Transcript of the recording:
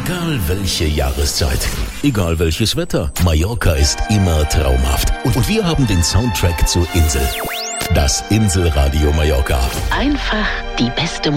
Egal welche Jahreszeit, egal welches Wetter, Mallorca ist immer traumhaft. Und wir haben den Soundtrack zur Insel. Das Inselradio Mallorca. Einfach die beste